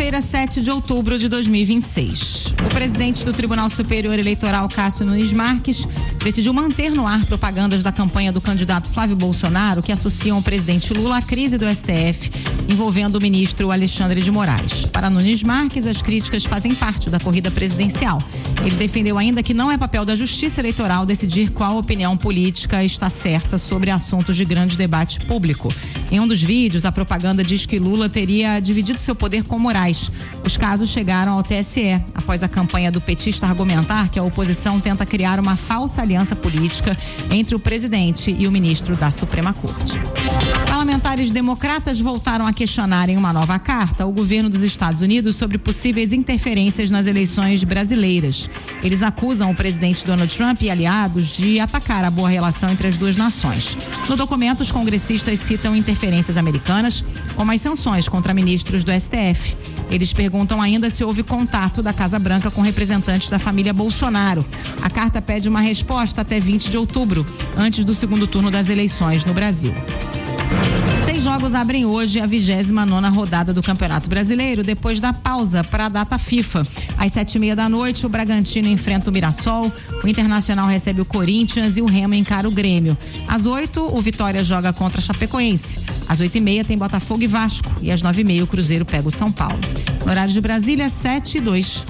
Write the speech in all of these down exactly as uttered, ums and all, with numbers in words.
Quarta-feira, sete de outubro de dois mil e vinte e seis. O presidente do Tribunal Superior Eleitoral, Cássio Nunes Marques, decidiu manter no ar propagandas da campanha do candidato Flávio Bolsonaro que associam o presidente Lula à crise do S T F, envolvendo o ministro Alexandre de Moraes. Para Nunes Marques, as críticas fazem parte da corrida presidencial. Ele defendeu ainda que não é papel da Justiça Eleitoral decidir qual opinião política está certa sobre assuntos de grande debate público. Em um dos vídeos, a propaganda diz que Lula teria dividido seu poder com Moraes. Os casos chegaram ao T S E, após a campanha do petista argumentar que a oposição tenta criar uma falsa aliança política entre o presidente e o ministro da Suprema Corte. Parlamentares democratas voltaram a questionar em uma nova carta o governo dos Estados Unidos sobre possíveis interferências nas eleições brasileiras. Eles acusam o presidente Donald Trump e aliados de atacar a boa relação entre as duas nações. No documento, os congressistas citam interferências americanas, como as sanções contra ministros do S T F. Eles perguntam ainda se houve contato da Casa Branca com representantes da família Bolsonaro. A carta pede uma resposta até vinte de outubro, antes do segundo turno das eleições no Brasil. Seis jogos abrem hoje a vigésima nona rodada do Campeonato Brasileiro, depois da pausa para a data FIFA. Às sete e meia da noite, o Bragantino enfrenta o Mirassol, o Internacional recebe o Corinthians e o Remo encara o Grêmio. Às oito, o Vitória joga contra a Chapecoense. Às oito e meia tem Botafogo e Vasco. E às nove e meia o Cruzeiro pega o São Paulo. No horário de Brasília, sete e dois.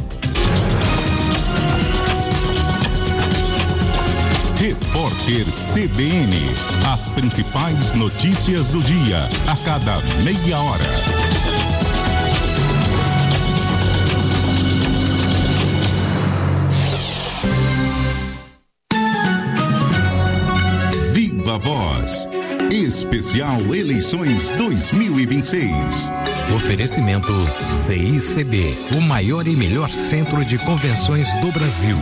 Repórter C B N. As principais notícias do dia, a cada meia hora. Viva Voz. Especial Eleições dois mil e vinte e seis. Oferecimento C I C B, o maior e melhor centro de convenções do Brasil.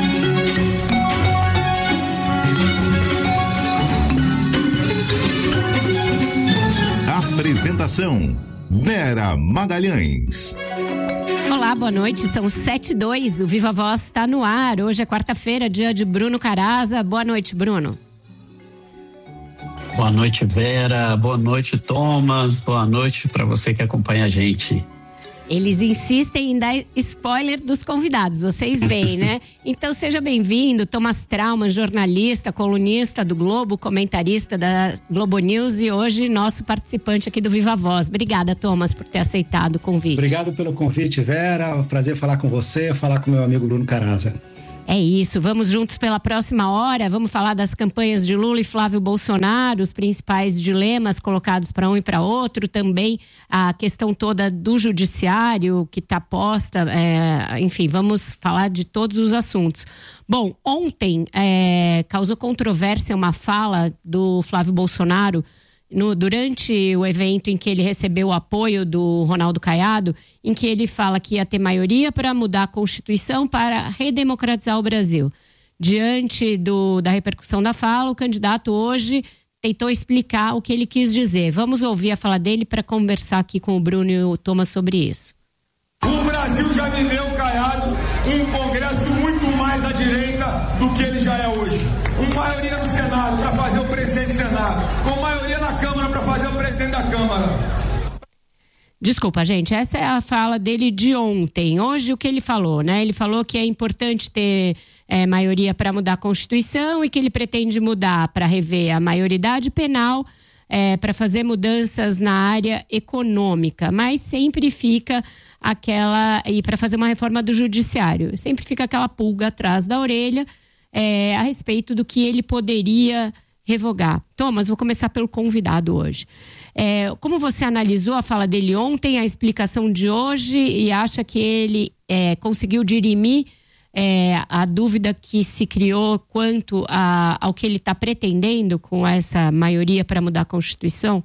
Apresentação: Vera Magalhães. Olá, boa noite, são sete e dois, o Viva Voz está no ar. Hoje é quarta-feira, dia de Bruno Caraza. Boa noite, Bruno. Boa noite, Vera. Boa noite, Thomas. Boa noite para você que acompanha a gente. Eles insistem em dar spoiler dos convidados, vocês veem, né? Então seja bem-vindo, Thomas Trauman, jornalista, colunista do Globo, comentarista da Globo News e hoje nosso participante aqui do Viva Voz. Obrigada, Thomas, por ter aceitado o convite. Obrigado pelo convite, Vera. Prazer falar com você, falar com meu amigo Bruno Caraza. É isso, vamos juntos pela próxima hora, vamos falar das campanhas de Lula e Flávio Bolsonaro, os principais dilemas colocados para um e para outro, também a questão toda do judiciário que está posta, é, enfim, vamos falar de todos os assuntos. Bom, ontem é, causou controvérsia uma fala do Flávio Bolsonaro No, durante o evento em que ele recebeu o apoio do Ronaldo Caiado, em que ele fala que ia ter maioria para mudar a Constituição para redemocratizar o Brasil. Diante do, da repercussão da fala, o candidato hoje tentou explicar o que ele quis dizer. Vamos ouvir a fala dele para conversar aqui com o Bruno e o Thomas sobre isso. O Brasil já me deu, Caiado, um Congresso muito mais à direita do que ele já é hoje. Com maioria no Senado para fazer o presidente do Senado. Com maioria na Câmara para fazer o presidente da Câmara. Desculpa, gente, essa é a fala dele de ontem. Hoje o que ele falou, né? Ele falou que é importante ter é, maioria para mudar a Constituição e que ele pretende mudar para rever a maioridade penal, é, para fazer mudanças na área econômica, mas sempre fica aquela, e para fazer uma reforma do judiciário, sempre fica aquela pulga atrás da orelha é, a respeito do que ele poderia revogar. Thomas, vou começar pelo convidado hoje. É, como você analisou a fala dele ontem, a explicação de hoje, e acha que ele é, conseguiu dirimir é, a dúvida que se criou quanto a, ao que ele está pretendendo com essa maioria para mudar a Constituição?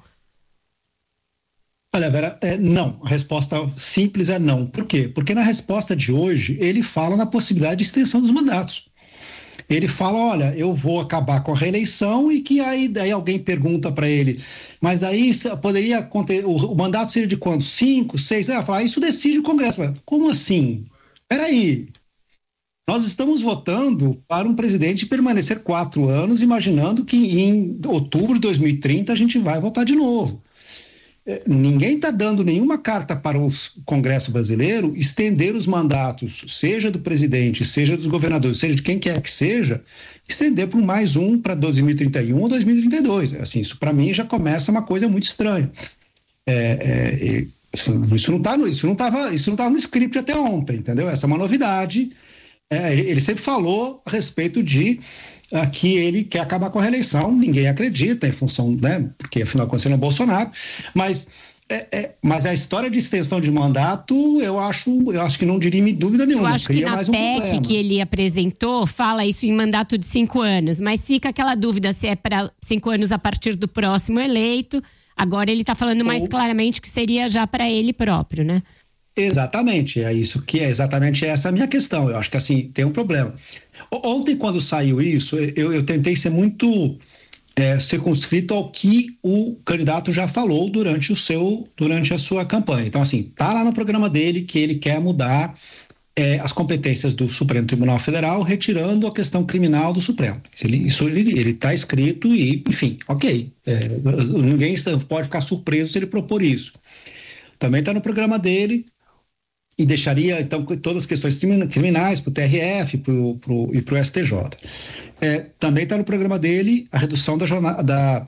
Olha, Vera, é, não. A resposta simples é não. Por quê? Porque na resposta de hoje, ele fala na possibilidade de extensão dos mandatos. Ele fala, olha, eu vou acabar com a reeleição e que aí daí alguém pergunta para ele, mas daí poderia conter, o, o mandato seria de quanto? Cinco, seis? Ah, fala, isso decide o Congresso. Como assim? Peraí. Nós estamos votando para um presidente permanecer quatro anos, imaginando que em outubro de dois mil e trinta a gente vai votar de novo. ninguém está dando nenhuma carta para o Congresso brasileiro estender os mandatos, seja do presidente, seja dos governadores, seja de quem quer que seja, estender por mais um para dois mil e trinta e um ou dois mil e trinta e dois. Assim, isso para mim já começa uma coisa muito estranha. É, é, assim, isso não tá no, isso não estava isso não estava no script até ontem, entendeu? Essa é uma novidade. É, ele sempre falou a respeito de uh, que ele quer acabar com a reeleição. Ninguém acredita em função, né? Porque afinal aconteceu no Bolsonaro, mas É, é, mas a história de extensão de mandato, eu acho, eu acho que não dirime dúvida nenhuma. Eu acho que na mais um P E C problema. que ele apresentou, fala isso em mandato de cinco anos, mas fica aquela dúvida se é para cinco anos a partir do próximo eleito. Agora ele está falando mais Ou... claramente que seria já para ele próprio, né? Exatamente, é isso que é exatamente essa a minha questão. Eu acho que assim, tem um problema. Ontem, quando saiu isso, eu, eu tentei ser muito... É, circunscrito ao que o candidato já falou durante o seu, durante a sua campanha. Então, assim, tá lá no programa dele que ele quer mudar é, as competências do Supremo Tribunal Federal, retirando a questão criminal do Supremo. Ele, isso ele, ele tá escrito e, enfim, ok. É, ninguém pode ficar surpreso se ele propor isso. Também está no programa dele e deixaria, então, todas as questões criminais para o T R F pro, pro, e para o S T J. É, também está no programa dele a redução da, jornada, da,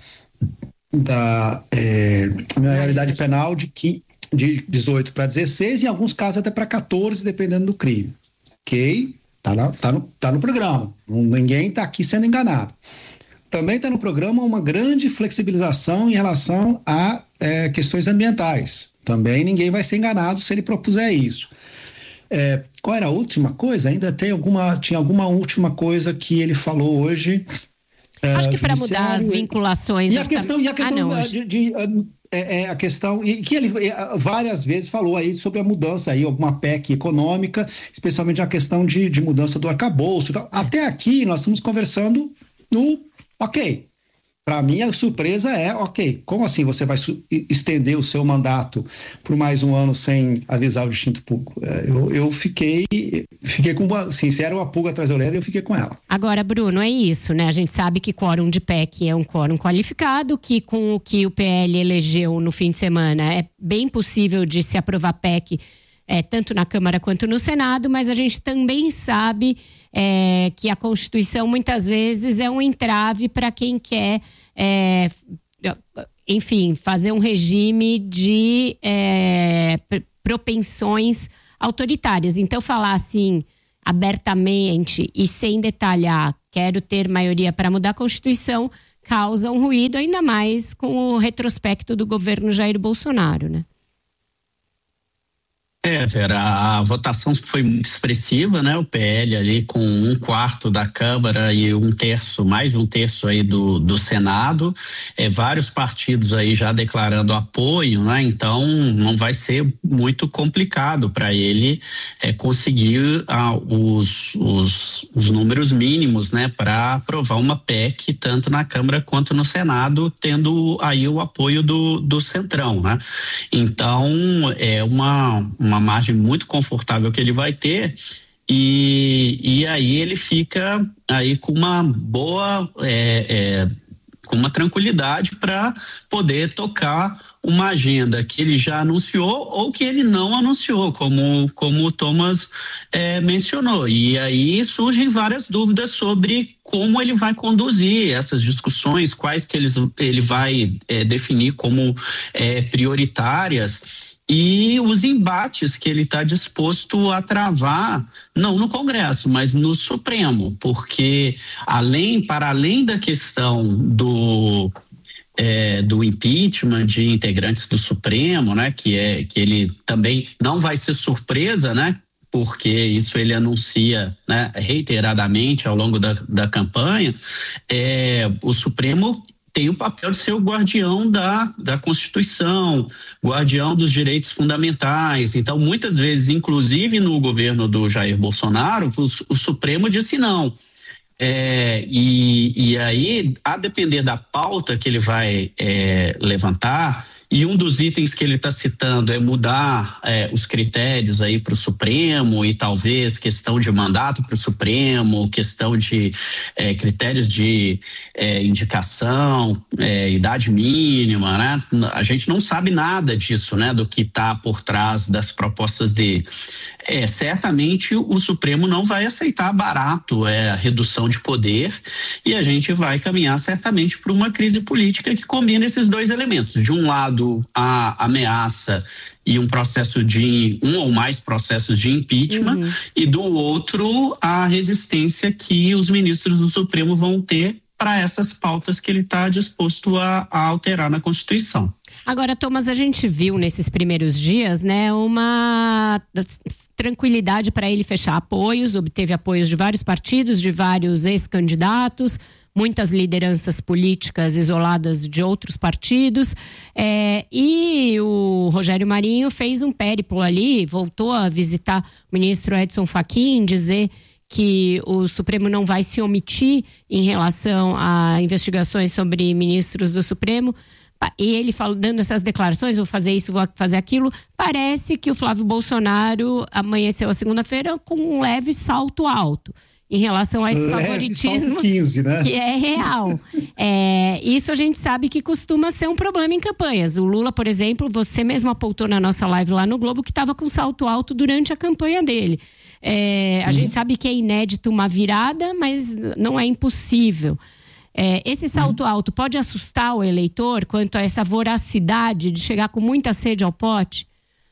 da é, maioridade penal de, de dezoito para dezesseis e em alguns casos até para quatorze, dependendo do crime. Ok? Está tá no, tá no programa. Ninguém está aqui sendo enganado. Também está no programa uma grande flexibilização em relação a é, questões ambientais. Também ninguém vai ser enganado se ele propuser isso. É, qual era a última coisa? Ainda tem alguma, tinha alguma última coisa que ele falou hoje? Acho é, que para mudar as vinculações. E a questão, e a questão ah, não, de, de, é, é, a questão e que ele várias vezes falou aí sobre a mudança aí, alguma P E C econômica, especialmente a questão de, de mudança do arcabouço. Então, é. Até aqui nós estamos conversando no ok. Para mim, a surpresa é, ok, como assim você vai estender o seu mandato por mais um ano sem avisar o distinto público? Eu, eu fiquei, fiquei com, assim, se era uma pulga atrás da orelha, eu fiquei com ela. Agora, Bruno, é isso, né? A gente sabe que quórum de P E C é um quórum qualificado, que com o que o P L elegeu no fim de semana é bem possível de se aprovar P E C É, tanto na Câmara quanto no Senado, mas a gente também sabe é, que a Constituição muitas vezes é um entrave para quem quer, é, enfim, fazer um regime de é, propensões autoritárias. Então, falar assim abertamente e sem detalhar, quero ter maioria para mudar a Constituição, causa um ruído, ainda mais com o retrospecto do governo Jair Bolsonaro, né? É, Vera, a votação foi muito expressiva, né? O P L ali com um quarto da Câmara e um terço, mais de um terço aí do, do Senado, é, vários partidos aí já declarando apoio, né? Então não vai ser muito complicado para ele é, conseguir ah, os, os, os números mínimos, né? Para aprovar uma P E C tanto na Câmara quanto no Senado, tendo aí o apoio do, do Centrão, né? Então é uma, uma uma margem muito confortável que ele vai ter e, e aí ele fica aí com uma boa é, é, com uma tranquilidade para poder tocar uma agenda que ele já anunciou ou que ele não anunciou, como, como o Thomas é, mencionou. E aí surgem várias dúvidas sobre como ele vai conduzir essas discussões, quais que eles, ele vai é, definir como é, prioritárias e os embates que ele está disposto a travar, não no Congresso, mas no Supremo, porque além, para além da questão do É, do impeachment de integrantes do Supremo, né, que é que ele também não vai ser surpresa, né, porque isso ele anuncia, né, reiteradamente ao longo da, da campanha, é, o Supremo tem o papel de ser o guardião da, da Constituição, guardião dos direitos fundamentais. Então, muitas vezes, inclusive no governo do Jair Bolsonaro, o, o Supremo disse não. É, e, e aí, a depender da pauta que ele vai é, levantar E um dos itens que ele está citando é mudar é, os critérios aí para o Supremo e talvez questão de mandato para o Supremo, questão de é, critérios de é, indicação, é, idade mínima, né? A gente não sabe nada disso, né? Do que está por trás das propostas dele. É, certamente o Supremo não vai aceitar barato é, a redução de poder e a gente vai caminhar certamente para uma crise política que combina esses dois elementos. De um lado, a ameaça e um processo de, um ou mais processos de impeachment, uhum. e do outro, a resistência que os ministros do Supremo vão ter para essas pautas que ele está disposto a, a alterar na Constituição. Agora, Thomas, a gente viu nesses primeiros dias, né, uma tranquilidade para ele fechar apoios, obteve apoios de vários partidos, de vários ex-candidatos, muitas lideranças políticas isoladas de outros partidos, é, e o Rogério Marinho fez um périplo ali, voltou a visitar o ministro Edson Fachin, dizer que o Supremo não vai se omitir em relação a investigações sobre ministros do Supremo. E ele falou, dando essas declarações, vou fazer isso, vou fazer aquilo. Parece que o Flávio Bolsonaro amanheceu a segunda-feira com um leve salto alto em relação a esse leve favoritismo quinze, né? Que é real. É, isso a gente sabe que costuma ser um problema em campanhas. O Lula, por exemplo, você mesmo apontou na nossa live lá no Globo que estava com salto alto durante a campanha dele. É, a uhum. gente sabe que é inédito uma virada, mas não é impossível. É, esse salto alto pode assustar o eleitor quanto a essa voracidade de chegar com muita sede ao pote?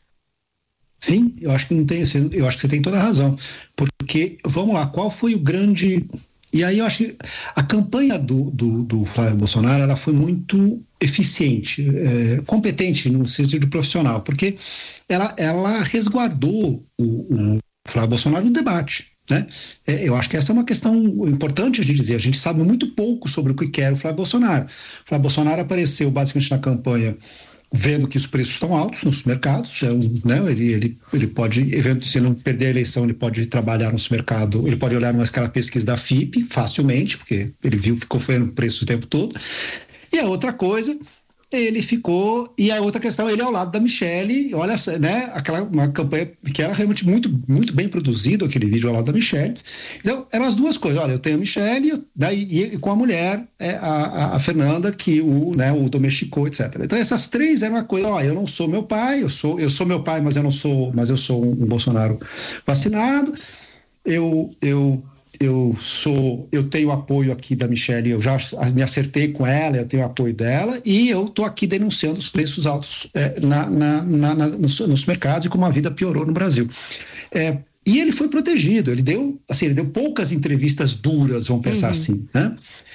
Sim, eu acho que não tem, eu acho que você tem toda a razão, porque, vamos lá, qual foi o grande... E aí eu acho que a campanha do, do, do Flávio Bolsonaro, ela foi muito eficiente, é, competente no sentido profissional, porque ela, ela resguardou o, o Flávio Bolsonaro no debate. Né? É, eu acho que essa é uma questão importante a gente dizer. A gente sabe muito pouco sobre o que quer o Flávio Bolsonaro. O Flávio Bolsonaro apareceu basicamente na campanha vendo que os preços estão altos nos mercados. É um, né? ele, ele, ele pode, se não perder a eleição, ele pode trabalhar no mercado, ele pode olhar naquela pesquisa da F I P facilmente, porque ele viu, ficou vendo o preço o tempo todo. E a outra coisa, ele ficou, e a outra questão, ele ao lado da Michelle, olha, né, aquela uma campanha que era realmente muito, muito bem produzido, aquele vídeo ao lado da Michelle. Então, eram as duas coisas, olha, eu tenho a Michelle, daí, e com a mulher, é, a, a Fernanda, que o, né, o domesticou, etcétera. Então, essas três eram uma coisa, ó, eu não sou meu pai, eu sou, eu sou meu pai, mas eu não sou, mas eu sou um, um Bolsonaro vacinado, eu, eu Eu sou, eu tenho apoio aqui da Michelle, eu já me acertei com ela, eu tenho apoio dela e eu estou aqui denunciando os preços altos é, na, na, na, na, nos, nos mercados e como a vida piorou no Brasil. É, e ele foi protegido, ele deu, assim, ele deu poucas entrevistas duras, vamos pensar uhum. assim, né?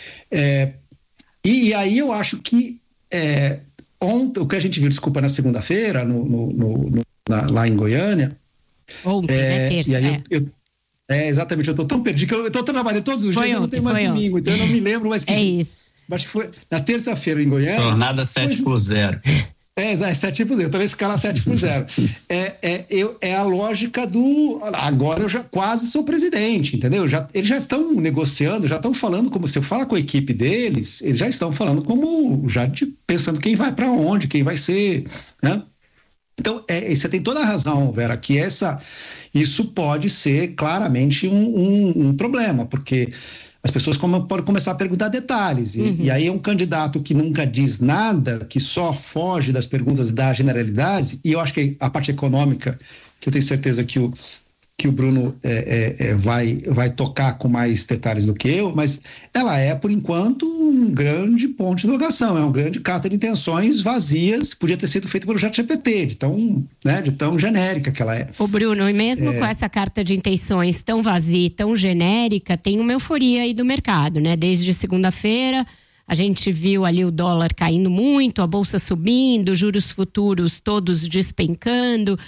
É, e, e aí eu acho que é, ontem, o que a gente viu, desculpa, na segunda-feira, no, no, no, no, na, lá em Goiânia. Ontem, é, né? Terça, e aí é. eu, eu É, exatamente, eu estou tão perdido que eu estou trabalhando todos os foi dias, ontem, eu não tenho mais domingo, então eu não me lembro mais que. É isso. Acho que foi na terça-feira em Goiânia. Jornada sete por zero. É, é sete por zero, talvez escala sete por zero. É, é, eu, é a lógica do. Agora eu já quase sou presidente, entendeu? Já, eles já estão negociando, já estão falando como. Se eu falar com a equipe deles, eles já estão falando como. Já de, pensando quem vai para onde, quem vai ser, né? Então, é, você tem toda a razão, Vera, que essa, isso pode ser claramente um, um, um problema, porque as pessoas como, podem começar a perguntar detalhes, e, uhum. e aí é um candidato que nunca diz nada, que só foge das perguntas das generalidades, e eu acho que a parte econômica, que eu tenho certeza que o, que o Bruno é, é, é, vai, vai tocar com mais detalhes do que eu, mas ela é, por enquanto, um grande ponto de interrogação, é um grande carta de intenções vazias, podia ter sido feito pelo ChatGPT, de tão, né, de tão genérica que ela é. O Bruno, e mesmo é... com essa carta de intenções tão vazia, tão genérica, tem uma euforia aí do mercado, né? Desde segunda-feira, a gente viu ali o dólar caindo muito, a bolsa subindo, juros futuros todos despencando,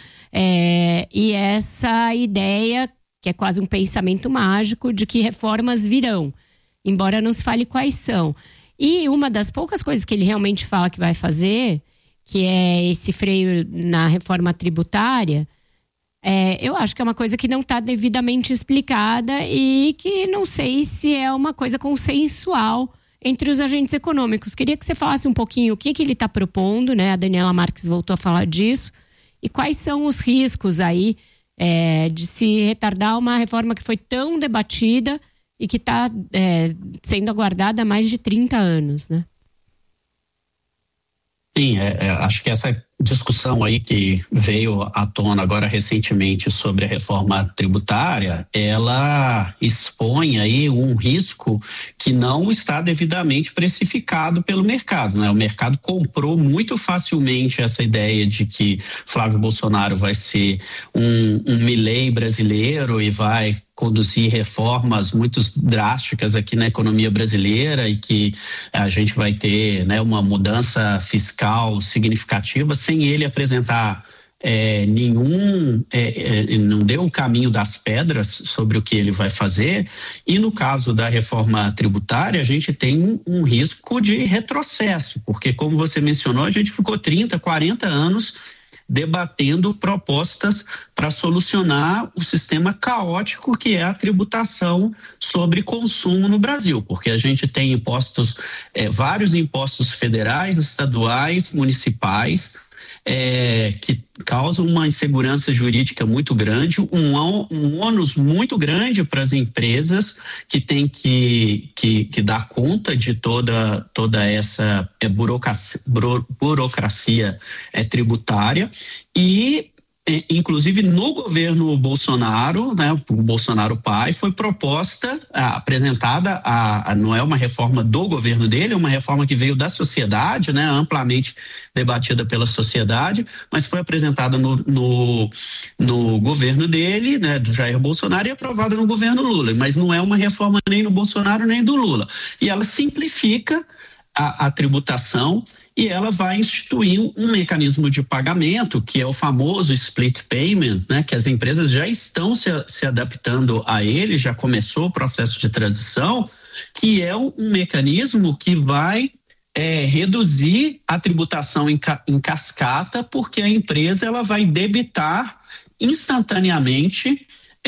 é, e essa ideia, que é quase um pensamento mágico, de que reformas virão, embora não se fale quais são. E uma das poucas coisas que ele realmente fala que vai fazer, que é esse freio na reforma tributária, é, eu acho que é uma coisa que não está devidamente explicada e que não sei se é uma coisa consensual entre os agentes econômicos. Queria que você falasse um pouquinho o que, que ele está propondo, né? A Daniela Marques voltou a falar disso. E quais são os riscos aí é, de se retardar uma reforma que foi tão debatida e que está é, sendo aguardada há mais de trinta anos, né? Sim, é, é, acho que essa discussão aí que veio à tona agora recentemente sobre a reforma tributária, ela expõe aí um risco que não está devidamente precificado pelo mercado, né? O mercado comprou muito facilmente essa ideia de que Flávio Bolsonaro vai ser um, um Milei brasileiro e vai conduzir reformas muito drásticas aqui na economia brasileira e que a gente vai ter, né, uma mudança fiscal significativa sem ele apresentar é, nenhum, é, é, não deu o caminho das pedras sobre o que ele vai fazer. E no caso da reforma tributária, a gente tem um, um risco de retrocesso, porque como você mencionou, a gente ficou trinta, quarenta anos debatendo propostas para solucionar o sistema caótico que é a tributação sobre consumo no Brasil, porque a gente tem impostos, eh, vários impostos federais, estaduais, municipais, eh, que causam uma insegurança jurídica muito grande, um, um ônus muito grande para as empresas que têm que, que, que dar conta de toda, toda essa é, burocracia, buro, burocracia é, tributária e inclusive no governo Bolsonaro, né, o Bolsonaro pai, foi proposta, ah, apresentada, a, a, não é uma reforma do governo dele, é uma reforma que veio da sociedade, né, amplamente debatida pela sociedade, mas foi apresentada no, no, no governo dele, né, do Jair Bolsonaro, e aprovada no governo Lula, mas não é uma reforma nem do Bolsonaro nem do Lula. E ela simplifica a, a tributação e ela vai instituir um mecanismo de pagamento, que é o famoso split payment, né? Que as empresas já estão se, se adaptando a ele, já começou o processo de transição, que é um, um mecanismo que vai é, reduzir a tributação em, em cascata, porque a empresa ela vai debitar instantaneamente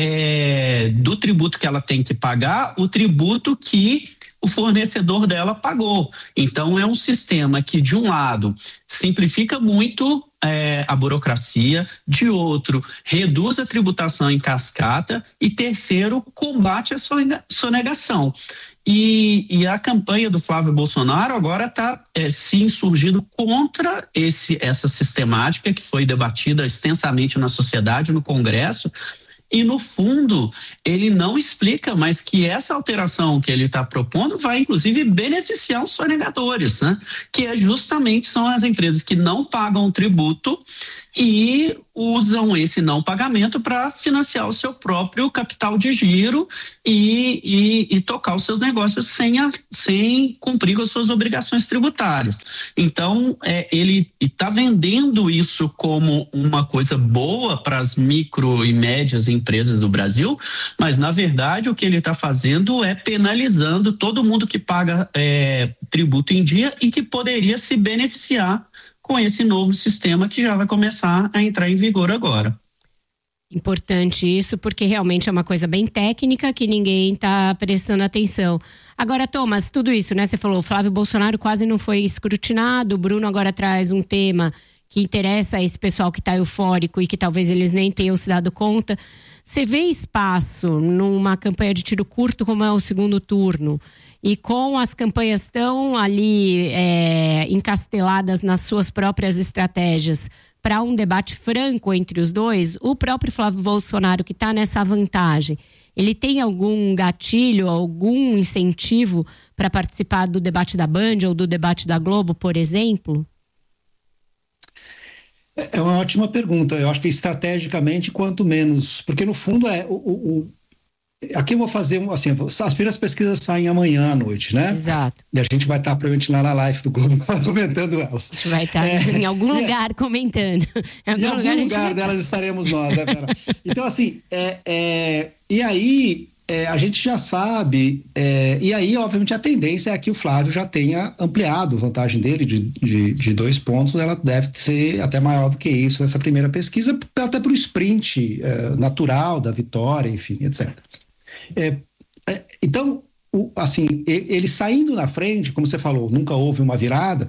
é, do tributo que ela tem que pagar, o tributo que o fornecedor dela pagou. Então é um sistema que de um lado simplifica muito é, a burocracia, de outro reduz a tributação em cascata e terceiro combate a sonegação. E, e a campanha do Flávio Bolsonaro agora está é, se insurgindo contra esse, essa sistemática que foi debatida extensamente na sociedade, no Congresso. E, no fundo, ele não explica, mas que essa alteração que ele está propondo vai, inclusive, beneficiar os sonegadores, né? Que é justamente são as empresas que não pagam tributo e usam esse não pagamento para financiar o seu próprio capital de giro e, e, e tocar os seus negócios sem, a, sem cumprir com as suas obrigações tributárias. Então, é, ele está vendendo isso como uma coisa boa para as micro e médias empresas do Brasil, mas, na verdade, o que ele está fazendo é penalizando todo mundo que paga é, tributo em dia e que poderia se beneficiar com esse novo sistema que já vai começar a entrar em vigor agora. Importante isso, porque realmente é uma coisa bem técnica que ninguém está prestando atenção. Agora, Thomas, tudo isso, né? Você falou, o Flávio Bolsonaro quase não foi escrutinado, o Bruno agora traz um tema que interessa a esse pessoal que está eufórico e que talvez eles nem tenham se dado conta. Você vê espaço numa campanha de tiro curto como é o segundo turno e com as campanhas tão ali é, encasteladas nas suas próprias estratégias para um debate franco entre os dois, o próprio Flávio Bolsonaro que está nessa vantagem, ele tem algum gatilho, algum incentivo para participar do debate da Band ou do debate da Globo, por exemplo? É uma ótima pergunta. Eu acho que estrategicamente, quanto menos, porque no fundo é o, o, o aqui eu vou fazer assim, as primeiras pesquisas saem amanhã à noite, né? Exato. E a gente vai estar provavelmente lá na live do Globo comentando elas. A gente vai estar é, em algum lugar é, comentando. Em algum, em algum lugar, lugar delas vai... estaremos nós, né, Vera? Então assim, é, é, e aí é, a gente já sabe, é, e aí obviamente a tendência é que o Flávio já tenha ampliado a vantagem dele de, de, de dois pontos, ela deve ser até maior do que isso nessa primeira pesquisa, até para o sprint é, natural da vitória, enfim, etcétera. É, é, então, o, assim, ele saindo na frente, como você falou, nunca houve uma virada,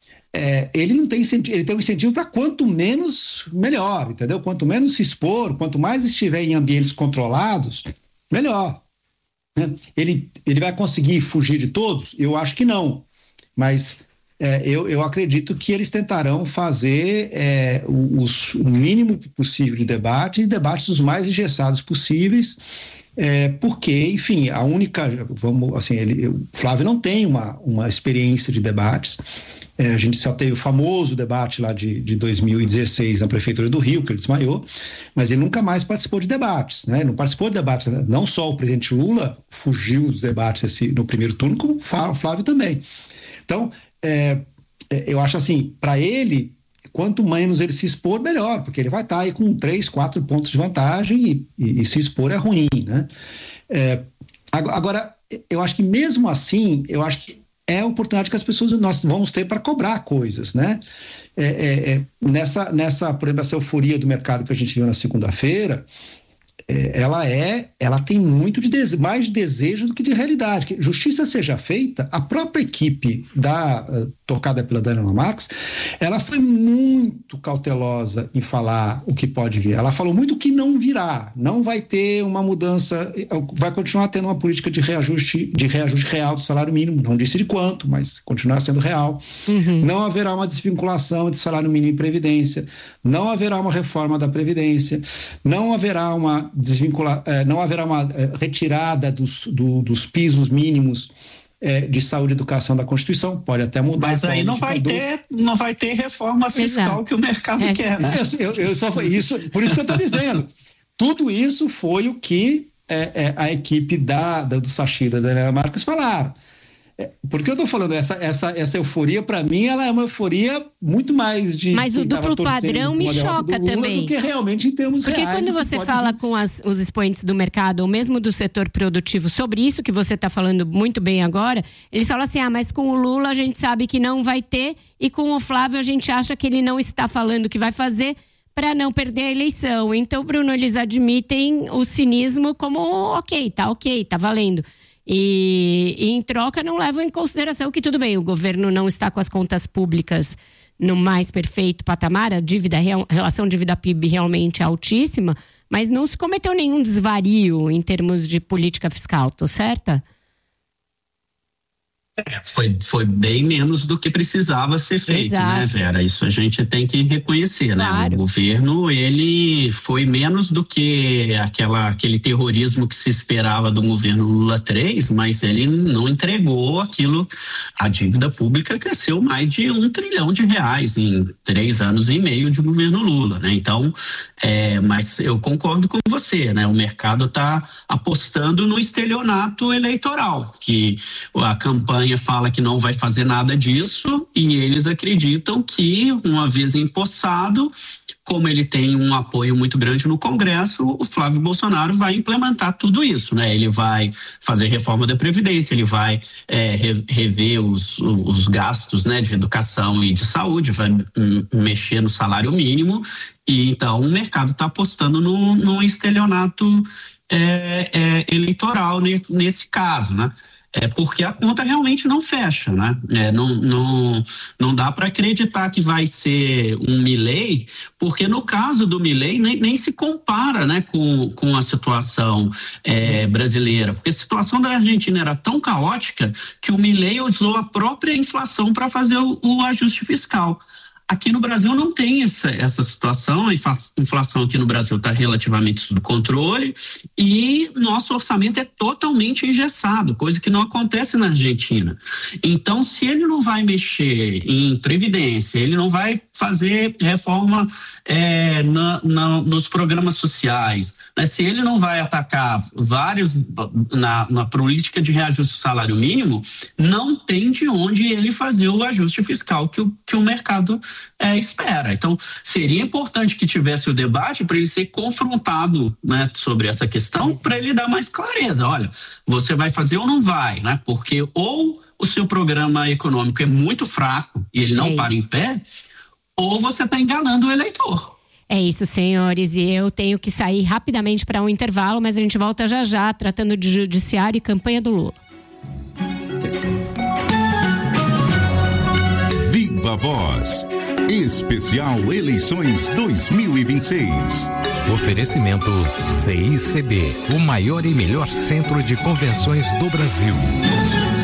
é, ele não tem incentivo, ele tem um incentivo para quanto menos, melhor, entendeu? Quanto menos se expor, quanto mais estiver em ambientes controlados, melhor. Né? Ele, ele vai conseguir fugir de todos? Eu acho que não, mas é, eu, eu acredito que eles tentarão fazer é, os, o mínimo possível de debate e debates os mais engessados possíveis. É, porque, enfim, a única, vamos, assim, ele, o Flávio não tem uma, uma experiência de debates. É, a gente só teve o famoso debate lá de, de dois mil e dezesseis na Prefeitura do Rio, que ele desmaiou, mas ele nunca mais participou de debates, né? Não participou de debates, né? Não só o presidente Lula fugiu dos debates esse, no primeiro turno, como o Flávio também. Então, é, eu acho assim, para ele, quanto menos ele se expor, melhor, porque ele vai estar aí com três, quatro pontos de vantagem e, e, e se expor é ruim, né? É, agora, eu acho que mesmo assim, eu acho que é a oportunidade que as pessoas, nós vamos ter para cobrar coisas, né? É, é, é, nessa, nessa, por exemplo, essa euforia do mercado que a gente viu na segunda-feira, é, ela é, ela tem muito de dese, mais de desejo do que de realidade. Que justiça seja feita, a própria equipe da uh, tocada pela Daniela Marques, ela foi muito cautelosa em falar o que pode vir. Ela falou muito o que não virá. Não vai ter uma mudança, vai continuar tendo uma política de reajuste, de reajuste real do salário mínimo. Não disse de quanto, mas continuar sendo real. Uhum. Não haverá uma desvinculação de salário mínimo e previdência. Não haverá uma reforma da previdência. Não haverá uma desvincula, eh, não haverá uma eh, retirada dos, do, dos pisos mínimos eh, de saúde e educação da Constituição, pode até mudar. Mas aí não vai ter, não vai ter reforma fiscal. Exato. Que o mercado é, quer, né? Eu, eu, eu só, isso, por isso que eu estou dizendo, tudo isso foi o que eh, eh, a equipe da, da, do Sachi, da Daniela Marques falaram. Por que eu estou falando? Essa, essa, essa euforia, para mim, ela é uma euforia muito mais de... Mas o duplo padrão me choca também. Do que realmente em termos Porque reais, quando você fala vir. com as, os expoentes do mercado, ou mesmo do setor produtivo, sobre isso que você está falando muito bem agora, eles falam assim, ah, mas com o Lula a gente sabe que não vai ter, e com o Flávio a gente acha que ele não está falando o que vai fazer para não perder a eleição. Então, Bruno, eles admitem o cinismo como, ok, tá ok, tá valendo. E, e em troca não levam em consideração que tudo bem, o governo não está com as contas públicas no mais perfeito patamar, a dívida, a relação dívida P I B realmente é altíssima, mas não se cometeu nenhum desvario em termos de política fiscal, tô certa? É, foi, foi bem menos do que precisava ser feito, Exato. né, Vera? Isso a gente tem que reconhecer, claro. né? O governo, ele foi menos do que aquela, aquele terrorismo que se esperava do governo Lula três, mas ele não entregou aquilo, a dívida pública cresceu mais de um trilhão de reais em três anos e meio de governo Lula, né? Então, é, mas eu concordo com você, né? O mercado está apostando no estelionato eleitoral, que a campanha fala que não vai fazer nada disso e eles acreditam que, uma vez empossado, como ele tem um apoio muito grande no Congresso, o Flávio Bolsonaro vai implementar tudo isso, né? Ele vai fazer reforma da Previdência, ele vai é, rever os, os gastos, né, de educação e de saúde, vai mexer no salário mínimo, e então o mercado está apostando no, no estelionato é, é, eleitoral nesse, nesse caso, né? É porque a conta realmente não fecha, né? É, não, não, não dá para acreditar que vai ser um Milei, porque no caso do Milei nem, nem se compara, né, com, com a situação é, brasileira, porque a situação da Argentina era tão caótica que o Milei usou a própria inflação para fazer o, o ajuste fiscal. Aqui no Brasil não tem essa, essa situação, a inflação aqui no Brasil está relativamente sob controle e nosso orçamento é totalmente engessado, coisa que não acontece na Argentina. Então, se ele não vai mexer em previdência, ele não vai fazer reforma é, na, na, nos programas sociais, né? Se ele não vai atacar vários na, na política de reajuste do salário mínimo, não tem de onde ele fazer o ajuste fiscal que o, que o mercado É, espera. Então, seria importante que tivesse o debate para ele ser confrontado, né, sobre essa questão, para ele dar mais clareza. Olha, você vai fazer ou não vai, né? Porque ou o seu programa econômico é muito fraco e ele não é para em pé, ou você está enganando o eleitor. É isso, senhores, e eu tenho que sair rapidamente para um intervalo, mas a gente volta já já, tratando de judiciário e campanha do Lula. Viva Voz. Especial Eleições dois mil e vinte e seis. Oferecimento C I C B, o maior e melhor centro de convenções do Brasil.